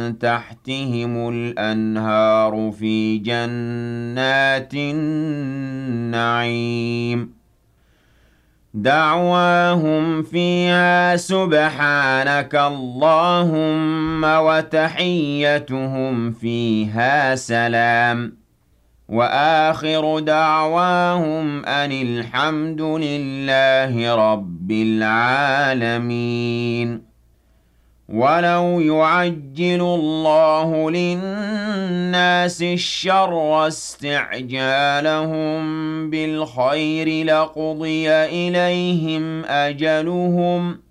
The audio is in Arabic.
تحتهم الأنهار في جنات النعيم دعواهم فيها سبحانك اللهم وتحيتهم فيها سلام وآخر دعواهم أن الحمد لله رب العالمين ولو يعجل الله للناس الشر استعجالهم بالخير لقضي إليهم أجلهم